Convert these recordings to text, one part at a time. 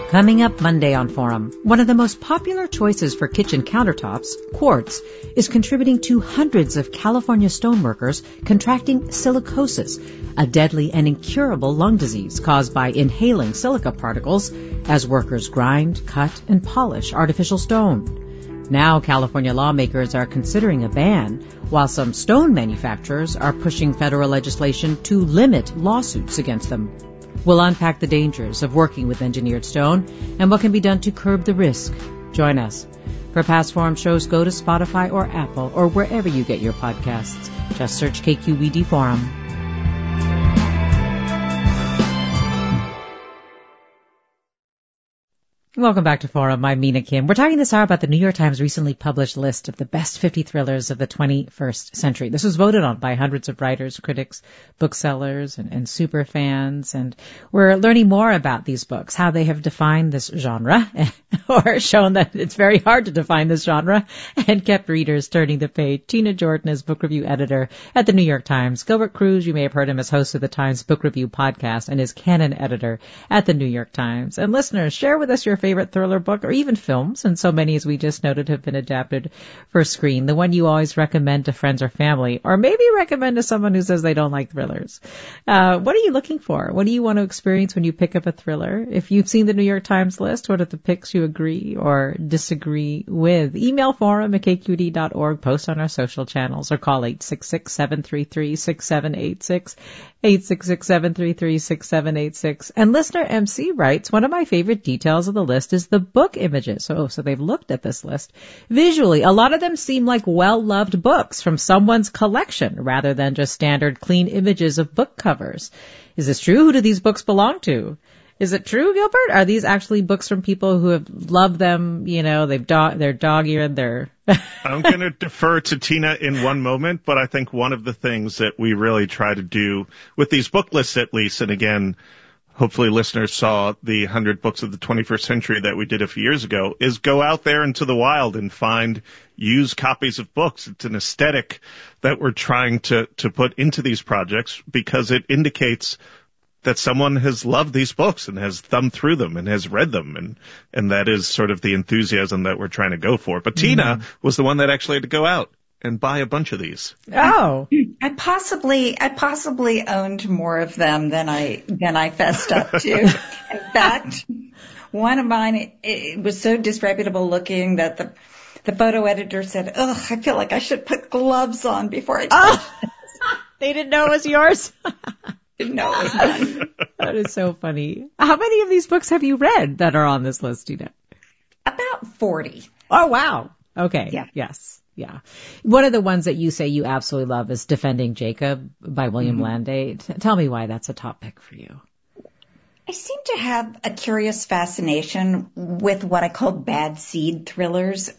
Coming up Monday on Forum, one of the most popular choices for kitchen countertops, quartz, is contributing to hundreds of California stoneworkers contracting silicosis, a deadly and incurable lung disease caused by inhaling silica particles as workers grind, cut, and polish artificial stone. Now California lawmakers are considering a ban, while some stone manufacturers are pushing federal legislation to limit lawsuits against them. We'll unpack the dangers of working with engineered stone and what can be done to curb the risk. Join us. For past Forum shows, go to Spotify or Apple or wherever you get your podcasts. Just search KQED Forum. Welcome back to Forum. I'm Mina Kim. We're talking this hour about the New York Times recently published list of the best 50 thrillers of the 21st century. This was voted on by hundreds of writers, critics, booksellers, and super fans. And we're learning more about these books, how they have defined this genre, or shown that it's very hard to define this genre, and kept readers turning the page. Tina Jordan is book review editor at the New York Times. Gilbert Cruz, you may have heard him as host of the Times Book Review podcast, and is canon editor at the New York Times. And listeners, share with us your favorite thriller book or even films, and so many, as we just noted, have been adapted for screen. The one you always recommend to friends or family, or maybe recommend to someone who says they don't like thrillers. What are you looking for? What do you want to experience when you pick up a thriller? If you've seen the New York Times list, what are the picks you agree or disagree with? Email forum@kqed.org, post on our social channels, or call 866-733-6786, 866-733-6786. And listener MC writes, one of my favorite details of the list is the book images. So they've looked at this list. Visually, a lot of them seem like well-loved books from someone's collection rather than just standard clean images of book covers. Is this true? Who do these books belong to? Is it true, Gilbert? Are these actually books from people who have loved them? You know, they're dog-eared, they're... I'm going to defer to Tina in one moment, but I think one of the things that we really try to do with these book lists, at least, and again, hopefully listeners saw the 100 books of the 21st century that we did a few years ago, is go out there into the wild and find used copies of books. It's an aesthetic that we're trying to put into these projects because it indicates that someone has loved these books and has thumbed through them and has read them. And that is sort of the enthusiasm that we're trying to go for. But Tina was the one that actually had to go out and buy a bunch of these. Oh, I possibly owned more of them than I fessed up to. In fact, one of mine, it was so disreputable looking that the photo editor said, "Ugh, I feel like I should put gloves on before I touch it." They didn't know it was yours. Didn't know it was mine. That is so funny. How many of these books have you read that are on this list, Tina? About 40. Oh, wow. Okay. Yeah. Yes. Yeah. One of the ones that you say you absolutely love is Defending Jacob by William Landay. Tell me why that's a top pick for you. I seem to have a curious fascination with what I call bad seed thrillers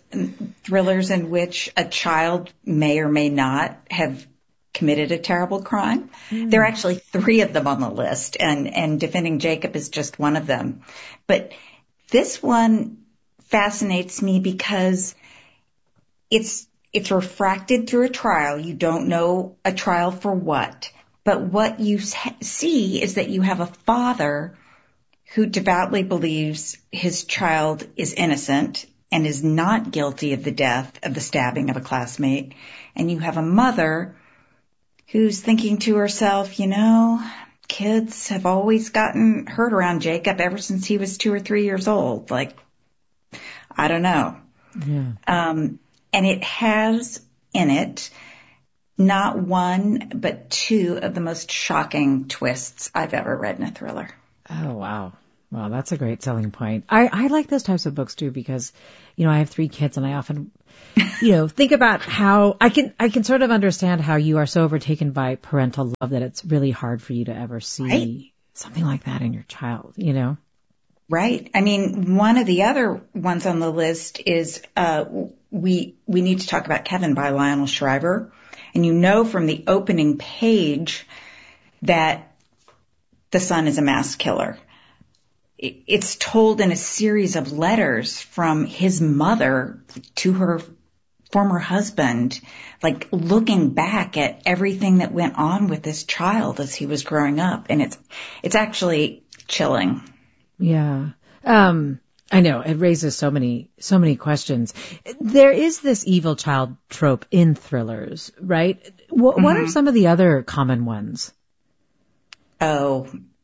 in which a child may or may not have committed a terrible crime. There are actually 3 of them on the list, and Defending Jacob is just one of them. But this one fascinates me because it's refracted through a trial. You don't know a trial for what, but what you see is that you have a father who devoutly believes his child is innocent and is not guilty of the death of the stabbing of a classmate. And you have a mother who's thinking to herself, kids have always gotten hurt around Jacob ever since he was 2 or 3 years old. Like, I don't know. Yeah. And it has in it not one, but 2 of the most shocking twists I've ever read in a thriller. Oh, wow. Well, that's a great selling point. I like those types of books too because, I have 3 kids and I often, think about how I can sort of understand how you are so overtaken by parental love that it's really hard for you to ever see something like that in your child, Right. I mean, one of the other ones on the list is, we need to talk about Kevin by Lionel Shriver. And from the opening page that the son is a mass killer. It's told in a series of letters from his mother to her former husband, like looking back at everything that went on with this child as he was growing up. And it's actually chilling. Yeah. I know it raises so many questions. There is this evil child trope in thrillers, right? What are some of the other common ones? Oh,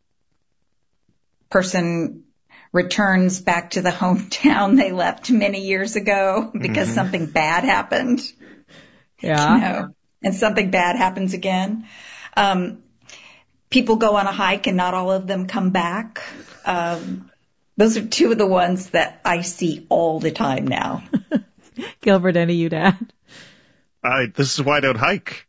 person returns back to the hometown they left many years ago because something bad happened. Yeah. And something bad happens again. People go on a hike and not all of them come back. Those are two of the ones that I see all the time now. Gilbert, any you'd add? This is why I don't hike.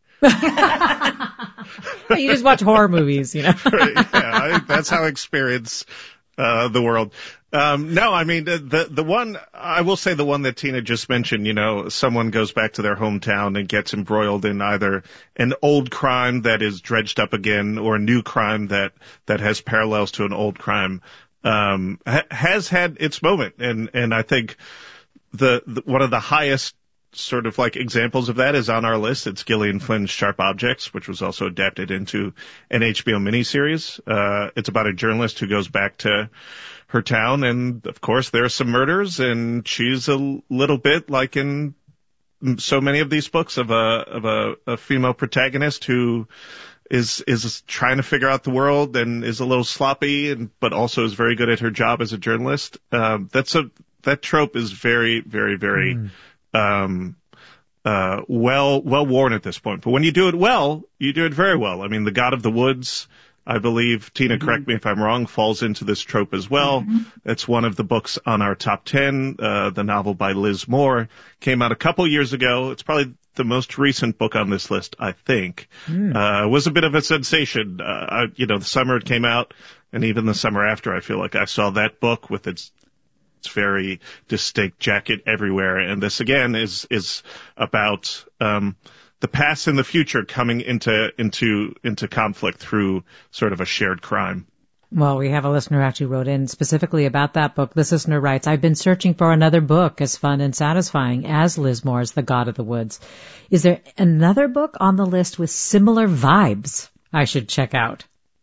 You just watch horror movies, That's how I experience the world. No, I mean, the one, I will say the one that Tina just mentioned, someone goes back to their hometown and gets embroiled in either an old crime that is dredged up again or a new crime that has parallels to an old crime, has had its moment. And I think the one of the highest sort of like examples of that is on our list. It's Gillian Flynn's Sharp Objects, which was also adapted into an HBO miniseries. It's about a journalist who goes back to her town, and of course there are some murders, and she's a little bit like in so many of these books of a female protagonist who is trying to figure out the world and is a little sloppy, but also is very good at her job as a journalist. That trope is very, very, very well worn at this point. But when you do it well, you do it very well. I mean, The God of the Woods, I believe, Tina, correct me if I'm wrong, falls into this trope as well. It's one of the books on our top 10. The novel by Liz Moore came out a couple years ago. It's probably the most recent book on this list, I think. Was a bit of a sensation. The summer it came out, and even the summer after, I feel like I saw that book with its very distinct jacket everywhere. And this again is about the past and the future coming into conflict through sort of a shared crime. Well, we have a listener who actually wrote in specifically about that book. This listener writes, I've been searching for another book as fun and satisfying as Liz Moore's The God of the Woods. Is there another book on the list with similar vibes I should check out?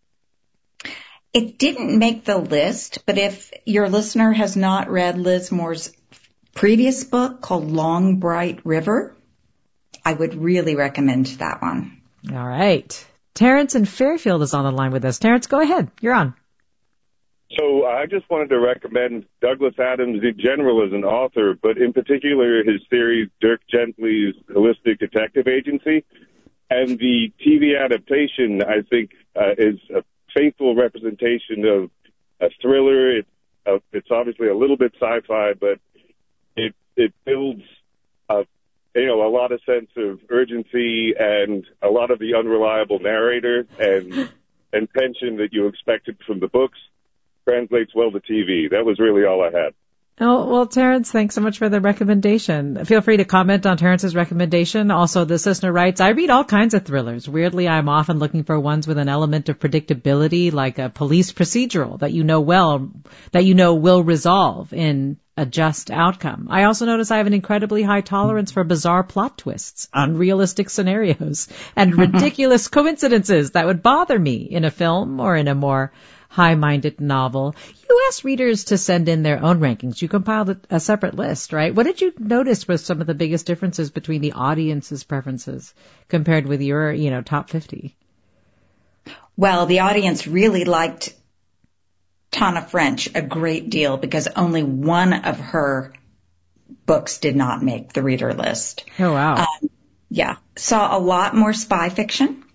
It didn't make the list, but if your listener has not read Liz Moore's previous book called Long Bright River, I would really recommend that one. All right. Terrence in Fairfield is on the line with us. Terrence, go ahead. You're on. So I just wanted to recommend Douglas Adams in general as an author, but in particular his series Dirk Gently's Holistic Detective Agency. And the TV adaptation, I think, is a faithful representation of a thriller. It's obviously a little bit sci-fi, but it builds a lot of sense of urgency and a lot of the unreliable narrator and tension that you expected from the books translates well to TV. That was really all I had. Oh, well, Terrence, thanks so much for the recommendation. Feel free to comment on Terrence's recommendation. Also, this listener writes, I read all kinds of thrillers. Weirdly, I'm often looking for ones with an element of predictability, like a police procedural that you know will resolve in a just outcome. I also notice I have an incredibly high tolerance for bizarre plot twists, unrealistic scenarios, and ridiculous coincidences that would bother me in a film or in a more high-minded novel. You asked readers to send in their own rankings. You compiled a separate list, right? What did you notice were some of the biggest differences between the audience's preferences compared with your, top 50? Well, the audience really liked Tana French a great deal because only one of her books did not make the reader list. Oh, wow. Saw a lot more spy fiction.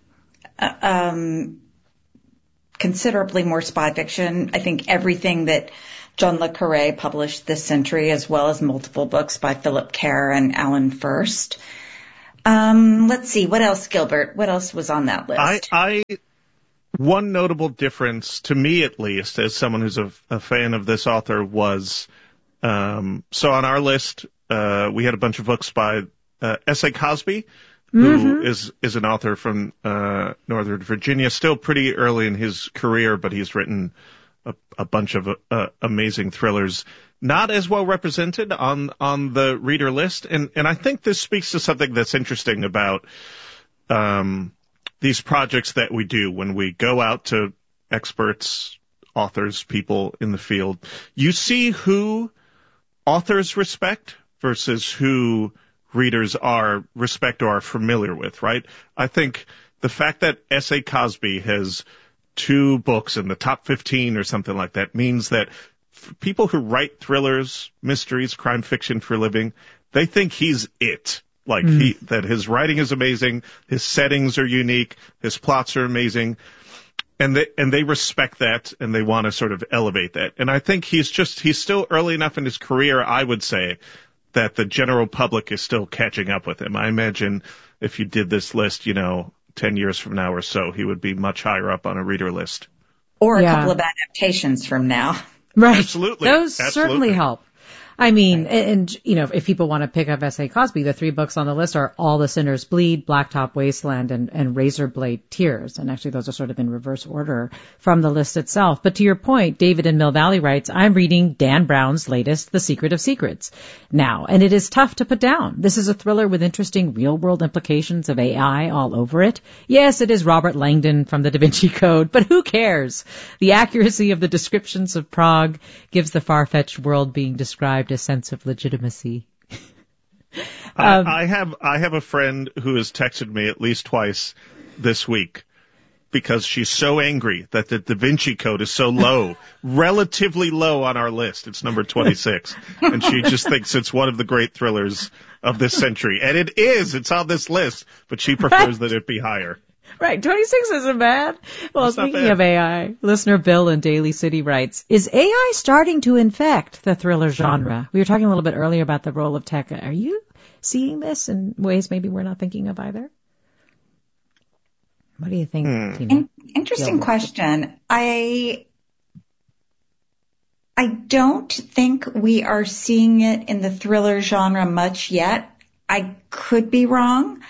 Considerably more spy fiction. I think everything that John le Carré published this century, as well as multiple books by Philip Kerr and Alan Furst. Let's see. What else, Gilbert? What else was on that list? One notable difference, to me at least, as someone who's a fan of this author, was, so on our list, we had a bunch of books by S.A. Cosby, who is an author from Northern Virginia, still pretty early in his career, but he's written a bunch of amazing thrillers, not as well represented on the reader list. And I think this speaks to something that's interesting about these projects that we do when we go out to experts, authors, people in the field, you see who authors respect versus who readers respect or are familiar with, right? I think the fact that S.A. Cosby has 2 books in the top 15 or something like that means that people who write thrillers, mysteries, crime fiction for a living, they think he's it. Like that his writing is amazing, his settings are unique, his plots are amazing, and they respect that and they want to sort of elevate that. And I think he's still early enough in his career, I would say, that the general public is still catching up with him. I imagine if you did this list, 10 years from now or so, he would be much higher up on a reader list. Or a couple of adaptations from now. Right. Absolutely. Those certainly help. I mean, and, if people want to pick up S.A. Cosby, the 3 books on the list are All the Sinners Bleed, Blacktop Wasteland, and Razorblade Tears. And actually, those are sort of in reverse order from the list itself. But to your point, David in Mill Valley writes, I'm reading Dan Brown's latest, The Secret of Secrets, now, and it is tough to put down. This is a thriller with interesting real-world implications of AI all over it. Yes, it is Robert Langdon from the Da Vinci Code, but who cares? The accuracy of the descriptions of Prague gives the far-fetched world being described a sense of legitimacy. I have a friend who has texted me at least twice this week because she's so angry that the Da Vinci Code is so low, relatively low on our list. It's number 26. And she just thinks it's one of the great thrillers of this century. And it is. It's on this list, but she prefers that it be higher. Right, 26 isn't bad. Well, speaking of AI, listener Bill in Daly City writes, is AI starting to infect the thriller genre? We were talking a little bit earlier about the role of tech. Are you seeing this in ways maybe we're not thinking of either? What do you think, Tina? Interesting question. I don't think we are seeing it in the thriller genre much yet. I could be wrong.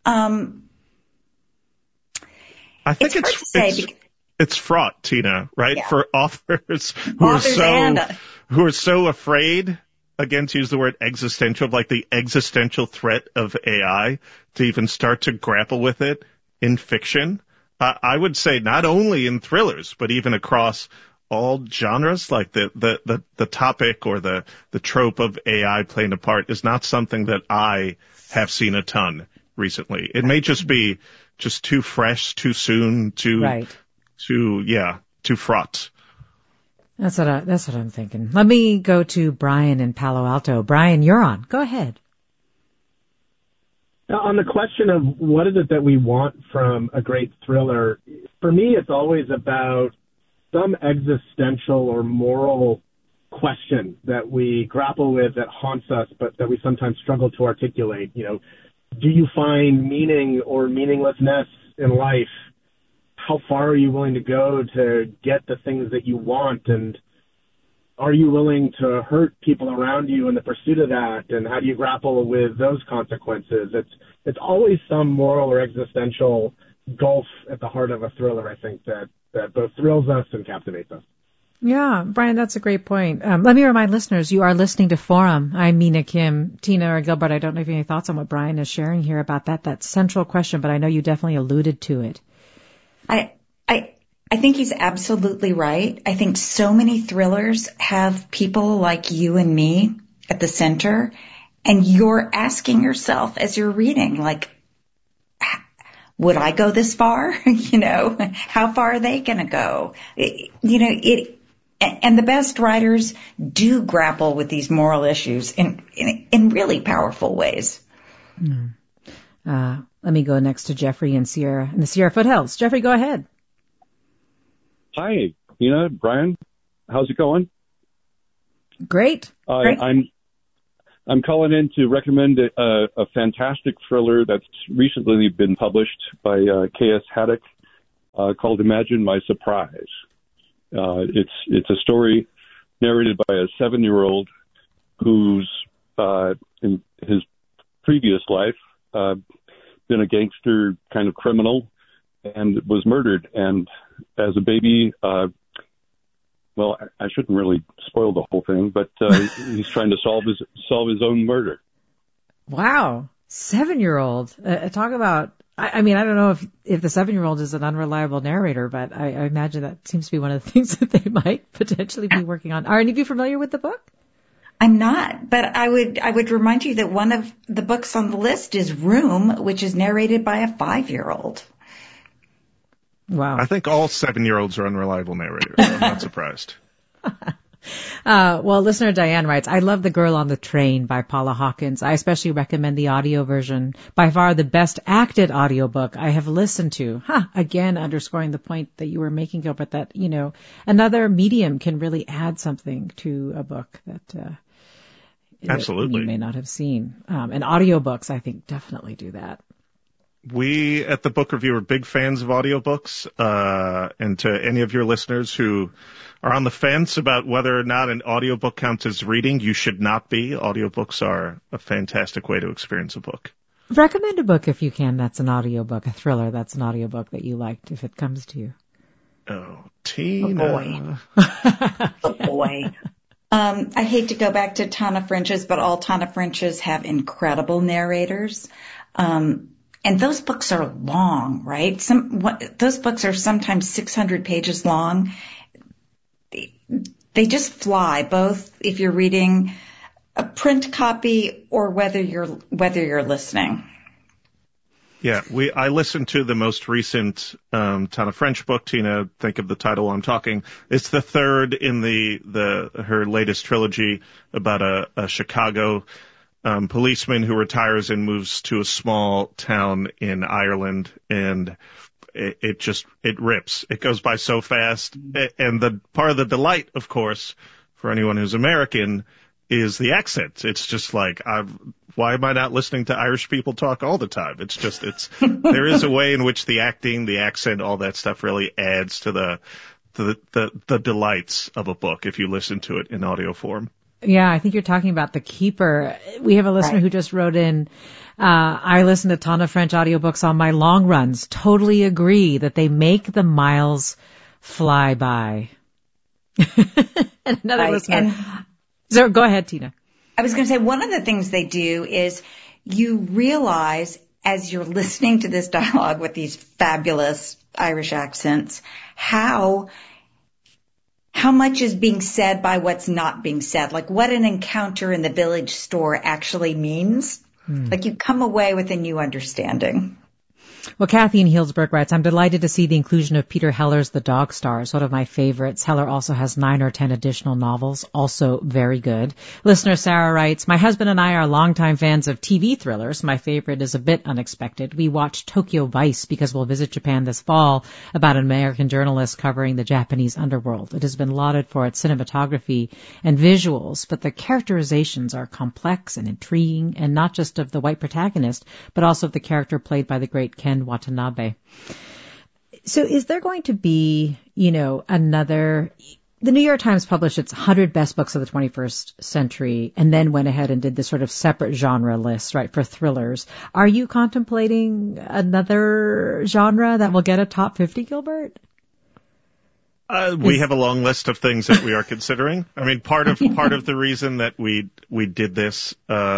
I think it's fraught, Tina, right? Yeah. For authors who are so afraid, again, to use the word existential, like the existential threat of AI, to even start to grapple with it in fiction. I would say not only in thrillers, but even across all genres, like the topic or the trope of AI playing a part is not something that I have seen a ton recently. It may just be too fresh, too soon, too fraught. That's what I'm thinking. Let me go to Brian in Palo Alto. Brian, you're on. Go ahead. Now, on the question of what is it that we want from a great thriller, for me, it's always about some existential or moral question that we grapple with that haunts us, but that we sometimes struggle to articulate. Do you find meaning or meaninglessness in life? How far are you willing to go to get the things that you want? And are you willing to hurt people around you in the pursuit of that? And how do you grapple with those consequences? It's always some moral or existential gulf at the heart of a thriller, I think, that both thrills us and captivates us. Yeah, Brian, that's a great point. Let me remind listeners, you are listening to Forum. I'm Mina Kim. Tina or Gilbert, I don't know if you have any thoughts on what Brian is sharing here about that central question, but I know you definitely alluded to it. I think he's absolutely right. I think so many thrillers have people like you and me at the center, and you're asking yourself as you're reading, like, would I go this far? How far are they going to go? And the best writers do grapple with these moral issues in really powerful ways. Let me go next to Jeffrey in the Sierra Foothills. Jeffrey, go ahead. Hi, Brian. How's it going? Great. I'm calling in to recommend a fantastic thriller that's recently been published by K.S. Haddock called Imagine My Surprise. It's a story narrated by a 7-year-old who's in his previous life been a gangster kind of criminal and was murdered. And as a baby, I shouldn't really spoil the whole thing, but he's trying to solve his own murder. Wow, 7-year-old. Talk about I mean, I don't know if the 7-year-old is an unreliable narrator, but I imagine that seems to be one of the things that they might potentially be working on. Are any of you familiar with the book? I'm not, but I would remind you that one of the books on the list is Room, which is narrated by a 5-year-old. Wow. I think all 7-year-olds are unreliable narrators. I'm not surprised. Well, listener Diane writes, I love The Girl on the Train by Paula Hawkins. I especially recommend the audio version. By far the best acted audiobook I have listened to. Again, underscoring the point that you were making, Gilbert, that, another medium can really add something to a book that absolutely you may not have seen. And audiobooks, I think, definitely do that. We at the Book Review are big fans of audiobooks, and to any of your listeners who are on the fence about whether or not an audiobook counts as reading, you should not be. Audiobooks are a fantastic way to experience a book. Recommend a book if you can that's an audiobook, a thriller that's an audiobook that you liked, if it comes to you. Oh, Tina. Oh, boy. I hate to go back to Tana French's, but all Tana French's have incredible narrators. And those books are long, right? Those books are sometimes 600 pages long. They just fly, both if you're reading a print copy or whether you're listening. Yeah, I listened to the most recent Tana French book. Tina, think of the title I'm talking. It's the third in her latest trilogy about a Chicago policeman who retires and moves to a small town in Ireland, and it rips. It goes by so fast. And the part of the delight, of course, for anyone who's American, is the accent. It's just like, why am I not listening to Irish people talk all the time? There is a way in which the acting, the accent, all that stuff really adds to the delights of a book if you listen to it in audio form. Yeah, I think you're talking about The Keeper. We have a listener who just wrote in, I listen to Tana French audiobooks on my long runs. Totally agree that they make the miles fly by. And another listener. So go ahead, Tina. I was going to say, one of the things they do is you realize as you're listening to this dialogue with these fabulous Irish accents, how much is being said by what's not being said, like what an encounter in the village store actually means. Like you come away with a new understanding. Well, Kathy in Healdsburg writes, I'm delighted to see the inclusion of Peter Heller's The Dog Stars, one of my favorites. Heller also has 9 or 10 additional novels, also very good. Listener Sarah writes, my husband and I are longtime fans of TV thrillers. My favorite is a bit unexpected. We watched Tokyo Vice because we'll visit Japan this fall, about an American journalist covering the Japanese underworld. It has been lauded for its cinematography and visuals, but the characterizations are complex and intriguing, and not just of the white protagonist, but also of the character played by the great Ken Watanabe. So is there going to be, the New York Times published its 100 best books of the 21st century and then went ahead and did this sort of separate genre list, right, for thrillers. Are you contemplating another genre that will get a top 50, Gilbert? We have a long list of things that we are considering. I mean, part of the reason that we did this,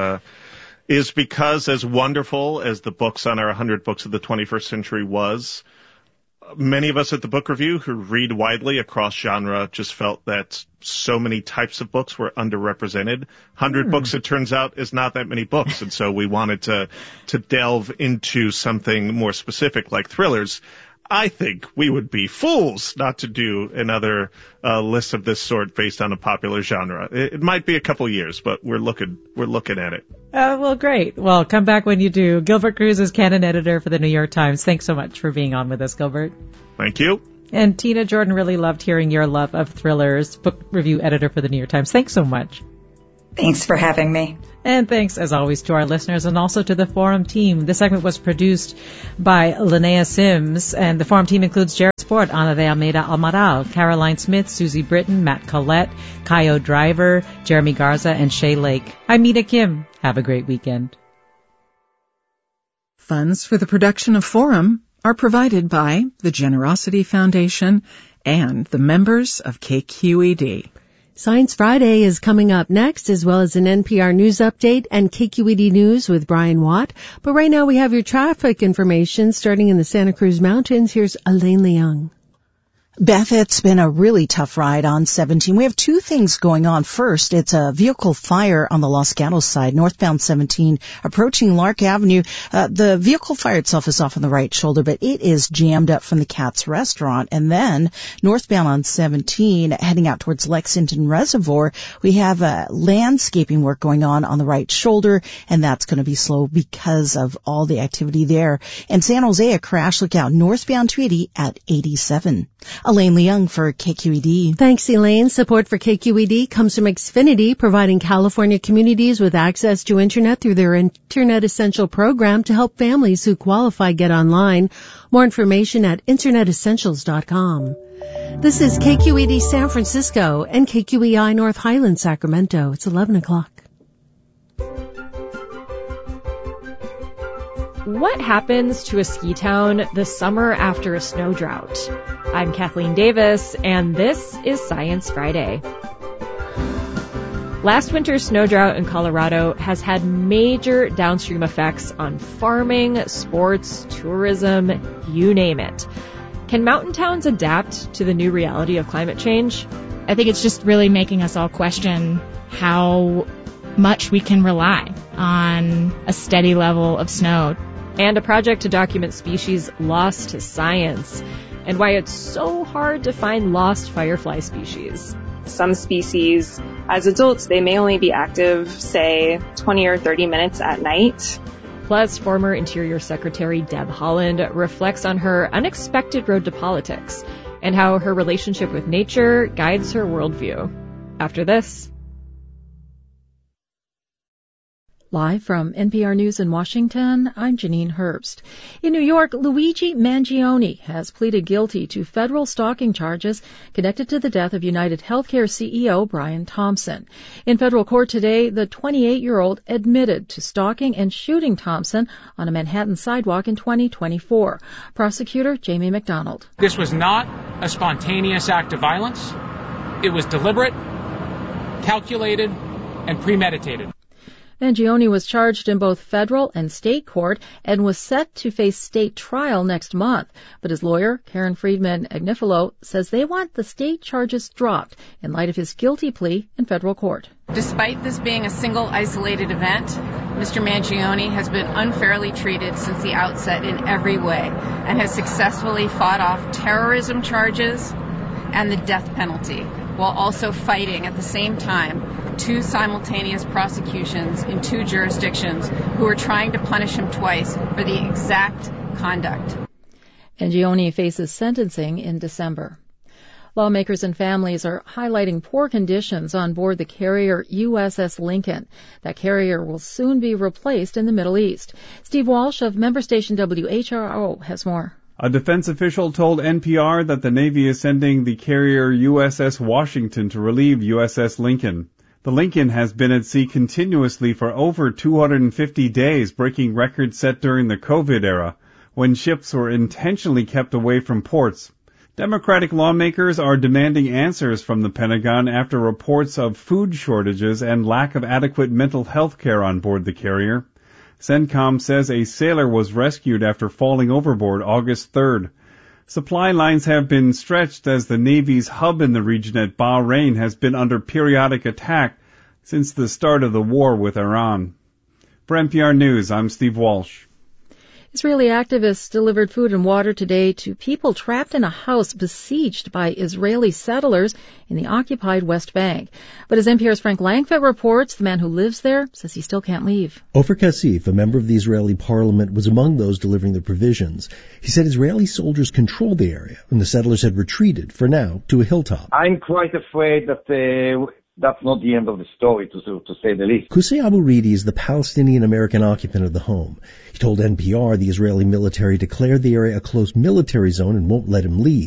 is because as wonderful as the books on our 100 books of the 21st century was, many of us at the Book Review who read widely across genre just felt that so many types of books were underrepresented. 100 books, it turns out, is not that many books. And so we wanted to delve into something more specific like thrillers. I think we would be fools not to do another list of this sort based on a popular genre. It might be a couple years, but we're looking at it. Well, great. Well, come back when you do. Gilbert Cruz is canon editor for the New York Times. Thanks so much for being on with us, Gilbert. Thank you. And Tina Jordan, really loved hearing your love of thrillers, book review editor for the New York Times. Thanks so much. Thanks for having me. And thanks, as always, to our listeners and also to the Forum team. This segment was produced by Linnea Sims, and the Forum team includes Jared Sport, Ana de Almeida Almaral, Caroline Smith, Susie Britton, Matt Collette, Kaio Driver, Jeremy Garza, and Shay Lake. I'm Mina Kim. Have a great weekend. Funds for the production of Forum are provided by the Generosity Foundation and the members of KQED. Science Friday is coming up next, as well as an NPR News Update and KQED News with Brian Watt. But right now we have your traffic information starting in the Santa Cruz Mountains. Here's Elaine Leung. Beth, it's been a really tough ride on 17. We have two things going on. First, it's a vehicle fire on the Los Gatos side, northbound 17, approaching Lark Avenue. The vehicle fire itself is off on the right shoulder, but it is jammed up from the Cat's Restaurant. And then, northbound on 17, heading out towards Lexington Reservoir, we have landscaping work going on the right shoulder, and that's going to be slow because of all the activity there. And San Jose, a crash lookout northbound 280 at 87. Elaine Leung for KQED. Thanks, Elaine. Support for KQED comes from Xfinity, providing California communities with access to Internet through their Internet Essential program to help families who qualify get online. More information at InternetEssentials.com. This is KQED San Francisco and KQEI North Highland, Sacramento. It's 11 o'clock. What happens to a ski town the summer after a snow drought? I'm Kathleen Davis, and this is Science Friday. Last winter's snow drought in Colorado has had major downstream effects on farming, sports, tourism, you name it. Can mountain towns adapt to the new reality of climate change? I think it's just really making us all question how much we can rely on a steady level of snow. And a project to document species lost to science, and why it's so hard to find lost firefly species. Some species, as adults, they may only be active, say, 20 or 30 minutes at night. Plus, former Interior Secretary Deb Haaland reflects on her unexpected road to politics and how her relationship with nature guides her worldview. After this. Live from NPR News in Washington, I'm Janine Herbst. In New York, Luigi Mangione has pleaded guilty to federal stalking charges connected to the death of United Healthcare CEO Brian Thompson. In federal court today, the 28-year-old admitted to stalking and shooting Thompson on a Manhattan sidewalk in 2024. Prosecutor Jamie McDonald. This was not a spontaneous act of violence. It was deliberate, calculated, and premeditated. Mangione was charged in both federal and state court and was set to face state trial next month. But his lawyer, Karen Friedman Agnifilo, says they want the state charges dropped in light of his guilty plea in federal court. Despite this being a single isolated event, Mr. Mangione has been unfairly treated since the outset in every way and has successfully fought off terrorism charges and the death penalty, while also fighting at the same time two simultaneous prosecutions in two jurisdictions who are trying to punish him twice for the exact conduct. Mangione faces sentencing in December. Lawmakers and families are highlighting poor conditions on board the carrier USS Lincoln. That carrier will soon be replaced in the Middle East. Steve Walsh of member station WHRO has more. A defense official told NPR that the Navy is sending the carrier USS Washington to relieve USS Lincoln. The Lincoln has been at sea continuously for over 250 days, breaking records set during the COVID era, when ships were intentionally kept away from ports. Democratic lawmakers are demanding answers from the Pentagon after reports of food shortages and lack of adequate mental health care on board the carrier. CENTCOM says a sailor was rescued after falling overboard August 3rd. Supply lines have been stretched as the Navy's hub in the region at Bahrain has been under periodic attack since the start of the war with Iran. For NPR News, I'm Steve Walsh. Israeli activists delivered food and water today to people trapped in a house besieged by Israeli settlers in the occupied West Bank. But as NPR's Frank Langfitt reports, the man who lives there says he still can't leave. Ofer Kassif, a member of the Israeli parliament, was among those delivering the provisions. He said Israeli soldiers controlled the area and the settlers had retreated, for now, to a hilltop. I'm quite afraid that that's not the end of the story, to say the least. Qusay Abu Ridi is the Palestinian-American occupant of the home. He told NPR the Israeli military declared the area a close military zone and won't let him leave.